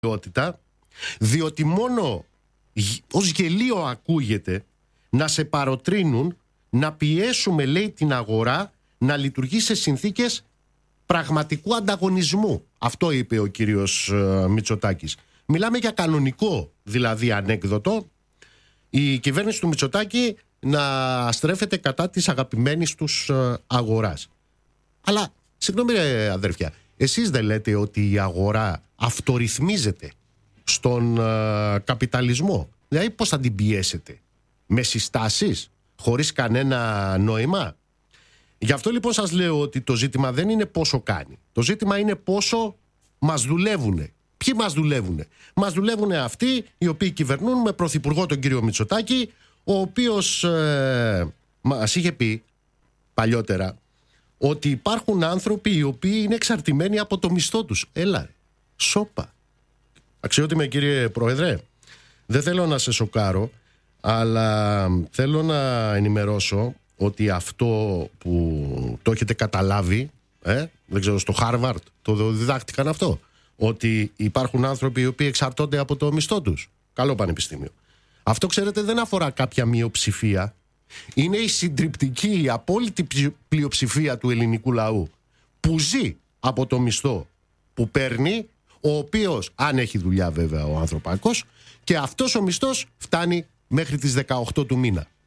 ποιότητα, διότι μόνο ως γελίο ακούγεται να σε παροτρύνουν να πιέσουμε, λέει, την αγορά να λειτουργεί σε συνθήκες πραγματικού ανταγωνισμού. Αυτό είπε ο κύριος Μητσοτάκης. Μιλάμε για κανονικό, δηλαδή ανέκδοτο, η κυβέρνηση του Μητσοτάκη να στρέφεται κατά της αγαπημένης τους αγοράς. Αλλά, συγγνώμη αδέρφια, εσείς δεν λέτε ότι η αγορά αυτορυθμίζεται στον καπιταλισμό? Δηλαδή πώς θα την πιέσετε? Με συστάσεις, χωρίς κανένα νόημα? Γι' αυτό λοιπόν σας λέω ότι το ζήτημα δεν είναι πόσο κάνει. Το ζήτημα είναι πόσο μας δουλεύουνε. Ποιοι μας δουλεύουνε? Μας δουλεύουνε αυτοί οι οποίοι κυβερνούν με πρωθυπουργό τον κύριο Μητσοτάκη, ο οποίος μας είχε πει παλιότερα ότι υπάρχουν άνθρωποι οι οποίοι είναι εξαρτημένοι από το μισθό τους. Έλα, σόπα. Αξιότιμε κύριε Πρόεδρε, δεν θέλω να σε σοκάρω, αλλά θέλω να ενημερώσω ότι αυτό που το έχετε καταλάβει, δεν ξέρω, στο Χάρβαρντ το διδάχτηκαν αυτό, ότι υπάρχουν άνθρωποι οι οποίοι εξαρτώνται από το μισθό τους. Καλό πανεπιστήμιο. Αυτό, ξέρετε, δεν αφορά κάποια μειοψηφία. Είναι η συντριπτική, η απόλυτη πλειοψηφία του ελληνικού λαού που ζει από το μισθό που παίρνει, ο οποίος, αν έχει δουλειά βέβαια ο ανθρωπάκος, και αυτός ο μισθός φτάνει μέχρι τις 18 του μήνα.